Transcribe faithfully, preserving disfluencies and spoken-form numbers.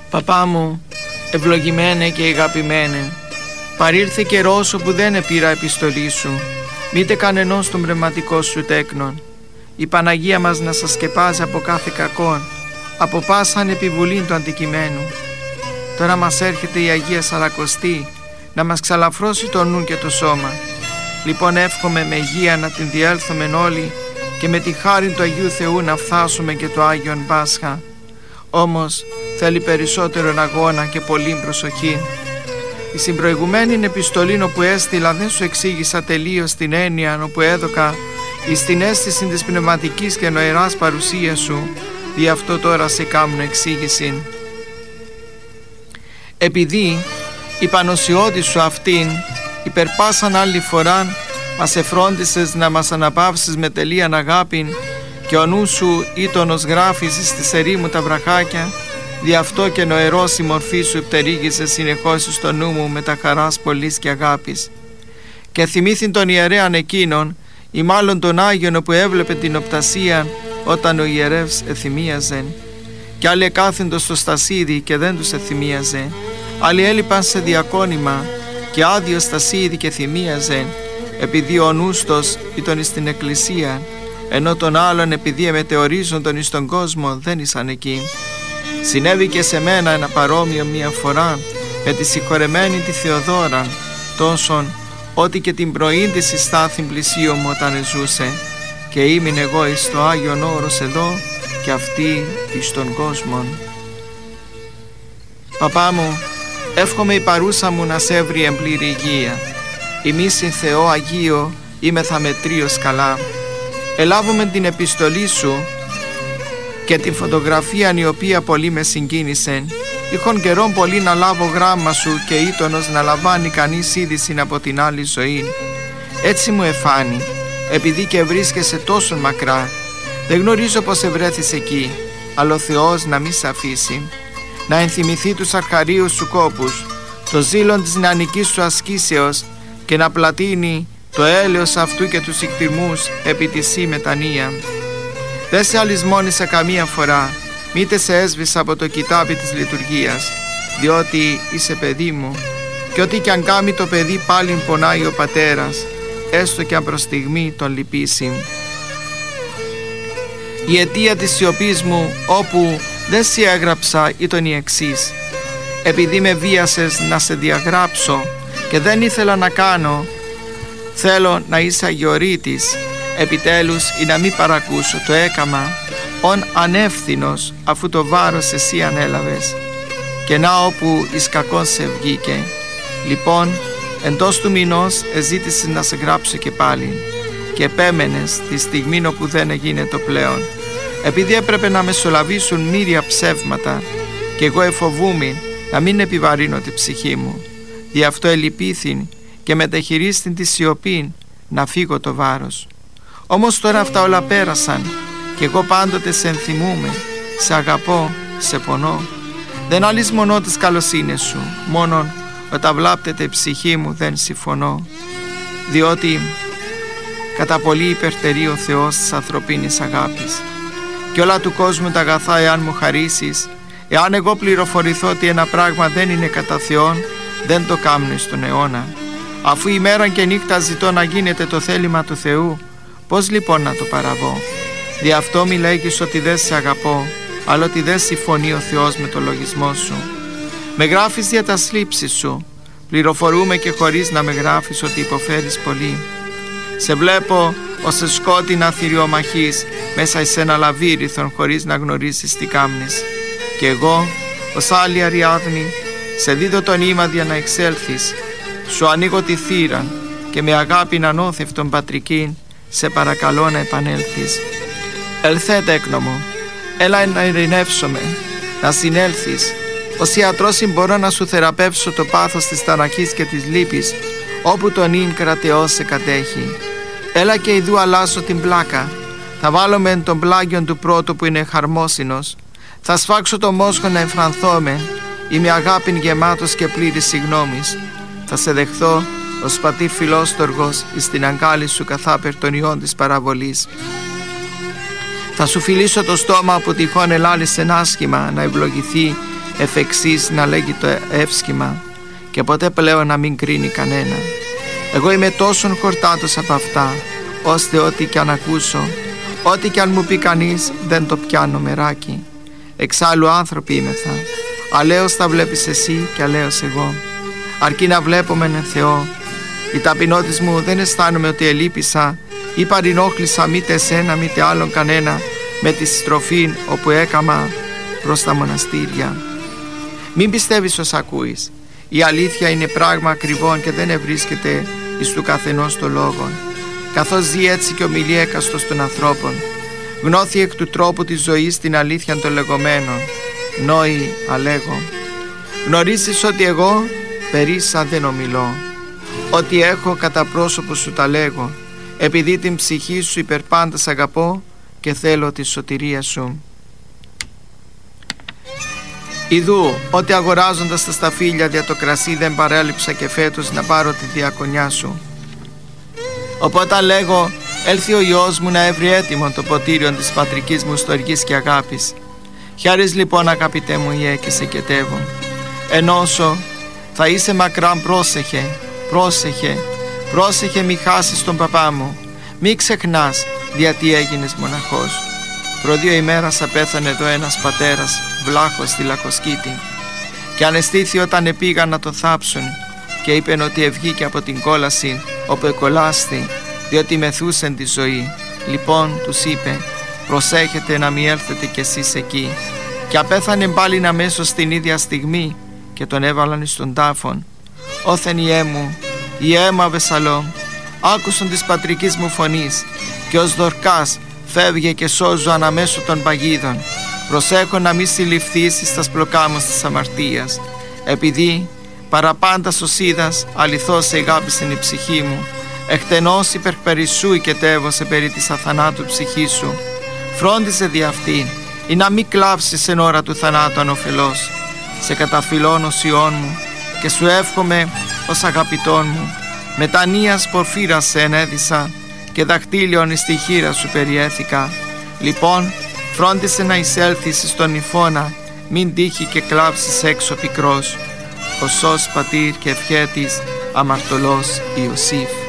Παπά μου, ευλογημένε και αγαπημένε, παρήλθε καιρός όπου δεν επήρα επιστολή σου, μήτε κανενός των πνευματικών σου τέκνων. Η Παναγία μας να σας σκεπάζει από κάθε κακόν, από πάσαν επιβουλήν του αντικειμένου. Τώρα μας έρχεται η Αγία Σαρακοστή να μας ξαλαφρώσει το νου και το σώμα. Λοιπόν εύχομαι με υγεία να την διέλθουμε όλοι και με τη χάρη του Αγίου Θεού να φτάσουμε και το Άγιον Πάσχα. Όμως θέλει περισσότερον αγώνα και πολύ προσοχή. Η συμπροηγουμένη επιστολή όπου έστειλα δεν σου εξήγησα τελείως την έννοια όπου έδωκα εις την αίσθηση της πνευματικής και νοεράς παρουσίας σου, δι' αυτό τώρα σε κάμουν εξήγηση. Επειδή η πανωσιώτη σου αυτήν υπερπάσαν άλλη φοράν μας εφρόντισες να μας αναπαύσεις με τελείαν αγάπην και ο νου σου ήτονος γράφεις στη ερήμου τα βραχάκια, δι' αυτό και νοερός η μορφή σου υπτερήγησε συνεχώς στο νου μου με τα χαράς πολλής και αγάπης. Και θυμήθην τον ιερέαν εκείνον ή μάλλον τον Άγιον που έβλεπε την οπτασία όταν ο ιερεύς εθυμίαζε, και άλλοι εκάθεντο στο στασίδι και δεν τους εθυμίαζε, άλλοι έλειπαν σε διακόνημα και άδειο στασίδι και θυμίαζε, επειδή ο νούστος ήταν εις την εκκλησία, ενώ τον άλλον επειδή εμετεωρίζοντον εις τον κόσμο δεν ήσαν εκεί. Συνέβη και σε μένα ένα παρόμοιο μία φορά με τη συγχωρεμένη τη Θεοδόρα, τόσον ότι και την πρωίν της εις στάθην πλησίω μου όταν ζούσε, και ήμην εγώ εις το Άγιον Όρος εδώ και αυτή εις τον κόσμον. Παπά μου, εύχομαι η παρούσα μου να σε έβρει εμπλήρη υγεία. Ημείς συν Θεό Αγίο είμεθα μετρίως καλά. Ελάβουμε την επιστολή σου και την φωτογραφία η οποία πολύ με συγκίνησε. Είχον καιρόν πολύ να λάβω γράμμα σου και ήτονος να λαμβάνει κανείς είδηση από την άλλη ζωή. Έτσι μου εφάνει, επειδή και βρίσκεσαι τόσο μακρά. Δεν γνωρίζω πως ευρέθης εκεί, αλλά ο Θεός να μη σε αφήσει. Να ενθυμηθεί τους αρχαρίους σου κόπους, το ζήλον της νεανικής σου ασκήσεως και να πλατείνει το έλεος αυτού και τους εκτιμούς επί τη σύ μετανία. Δεν σε αλυσμόνισα καμία φορά, μήτε σε έσβησα από το κοιτάπι της λειτουργίας, διότι είσαι παιδί μου, και ό,τι κι αν κάνει το παιδί πάλιν πονάει ο πατέρας, έστω κι αν προς στιγμή τον λυπήσει. Η αιτία της σιωπής μου όπου δεν σε έγραψα ήταν η εξής: επειδή με βίασες να σε διαγράψω και δεν ήθελα να κάνω, θέλω να είσαι αγιορείτης, επιτέλους ή να μην παρακούσω το έκαμα ον ανεύθυνος, αφού το βάρος εσύ ανέλαβες, και να όπου εις κακόν σε βγήκε. Λοιπόν εντός του μηνός εζήτησες να σε γράψω και πάλι, και επέμενες τη στιγμή όπου δεν έγινε το πλέον, επειδή έπρεπε να μεσολαβήσουν μύρια ψεύματα, και εγώ εφοβούμαι να μην επιβαρύνω τη ψυχή μου. Δι' αυτό ελυπήθην και μεταχειρίστην τη σιωπήν να φύγω το βάρος. Όμως τώρα αυτά όλα πέρασαν, και εγώ πάντοτε σε ενθυμούμαι, σε αγαπώ, σε πονώ. Δεν αλυσμονώ τις καλοσύνες σου, μόνον όταν βλάπτεται η ψυχή μου δεν συμφωνώ, διότι κατά πολύ υπερτερεί ο Θεός της ανθρωπίνης αγάπης. Και όλα του κόσμου τα αγαθά εάν μου χαρίσεις, εάν εγώ πληροφορηθώ ότι ένα πράγμα δεν είναι κατά Θεόν, δεν το κάμνω στον αιώνα. Αφού ημέρα και νύχτα ζητώ να γίνεται το θέλημα του Θεού, πώς λοιπόν να το παραβώ? Δι' αυτό μη λέγεις ότι δεν σε αγαπώ, αλλά ότι δεν συμφωνεί ο Θεός με το λογισμό σου. Με γράφεις για τα σλήψεις σου, πληροφορούμε και χωρίς να με γράφεις ότι υποφέρεις πολύ. Σε βλέπω ως σε σκότεινα θηριομαχής μέσα εις ένα λαβύριθον χωρίς να γνωρίζεις τι κάμνεις. Και εγώ ως άλλη Αριάδνη σε δίδω τον ήμαδ για να εξέλθεις. Σου ανοίγω τη θύρα και με αγάπη ανώθευτον πατρική σε παρακαλώ να επανέλθεις. Ελθέ τέκνο μου, έλα να ειρηνεύσομαι, να συνέλθεις. Ως ιατρός μπορώ να σου θεραπεύσω το πάθος της ταραχής και της λύπης, όπου τον ίν κρατεός σε κατέχει. Έλα και ιδού αλλάσω την πλάκα. Θα βάλω μεν τον πλάγιον του πρώτου που είναι χαρμόσυνος. Θα σφάξω το μόσχο να εμφρανθώμαι. Είμαι αγάπην γεμάτος και πλήρης συγγνώμης. Θα σε δεχθώ ως πατήρ φιλόστοργος εις την αγκάλη σου καθάπερ των ιών της παραβολής. Θα σου φιλήσω το στόμα που τυχόν ελάλησεν άσχημα να ευλογηθεί εφ' εξής να λέγει το εύσχημα και ποτέ πλέον να μην κρίνει κανένα. Εγώ είμαι τόσον χορτάτος από αυτά, ώστε ό,τι κι αν ακούσω, ό,τι κι αν μου πει κανείς, δεν το πιάνω μεράκι. Εξάλλου άνθρωποι είμεθα, αλέως τα βλέπεις εσύ και αλέως εγώ, αρκεί να βλέπομεν Θεό. Η ταπεινότης μου δεν αισθάνομαι ότι ελείπησα ή παρενόχλησα μήτε εσένα μήτε άλλον κανένα με τη στροφή όπου έκαμα προς τα μοναστήρια. Μην πιστεύεις ως ακούεις. Η αλήθεια είναι πράγμα ακριβών και δεν ευρίσκεται εις του καθενός το λόγο. Καθώς ζει έτσι και ομιλεί έκαστος των ανθρώπων, γνώθη εκ του τρόπου της ζωής την αλήθεια των λεγόμενων. Νόη αλέγω. Γνωρίζεις ότι εγώ περίσα δεν ομιλώ. Ό,τι έχω κατά πρόσωπο σου τα λέγω, επειδή την ψυχή σου υπερπάντας αγαπώ και θέλω τη σωτηρία σου. Ιδού ότι αγοράζοντας τα σταφύλια δια το κρασί δεν παρέλειψα και φέτος να πάρω τη διακονιά σου. Οπότε λέγω, έλθει ο Υιός μου να έβρει έτοιμο το ποτήριο της πατρικής μου στοργής και αγάπης. Χάρις λοιπόν αγαπητέ μου Υιέ και σε κετεύω. Ενώσο θα είσαι μακράν, πρόσεχε, πρόσεχε, πρόσεχε μη χάσεις τον παπά μου. Μη ξεχνάς γιατί έγινες μοναχός. Προ δύο ημέρας απέθανε εδώ ένας πατέρας, βλάχος στη Λακοσκήτη, και αναισθήθη όταν επήγαν να τον θάψουν και είπεν ότι ευγήκε από την κόλαση όπου εκολάστη, διότι μεθούσεν τη ζωή. Λοιπόν τους είπε, προσέχετε να μη έλθετε κι εσείς εκεί. Και απέθανε πάλιν αμέσως την ίδια στιγμή και τον έβαλαν στον τάφον. Όθεν Υιέ μου, Υιέ μου Αβεσσαλόμ, άκουσον της πατρικής μου φωνής και ως Δορκάς φεύγε και σώζω αναμέσω των παγίδων. Προσέχω να μη συλληφθείς εις τα σπλοκάμους της αμαρτίας, επειδή παραπάντα σωσίδας αληθώς σε αγάπησεν η ψυχή μου, εκτενώς υπερπερισσού οικετεύωσε περί της αθανάτου ψυχή σου. Φρόντιζε δι' αυτήν, ή να μη κλάψεις εν ώρα του θανάτου ανοφελώς. Σε καταφυλώνω Υιόν μου και σου εύχομαι ως αγαπητόν μου. Μετανοίας πορφύρας σε ενέδισα και δαχτύλιον εις τη χείρα σου περιέθηκα. Λοιπόν, φρόντισε να εισέλθεις στον νηφώνα, μην τύχει και κλάψεις έξω πικρός. Ο σως πατήρ και ευχέτης αμαρτωλός Ιωσήφ.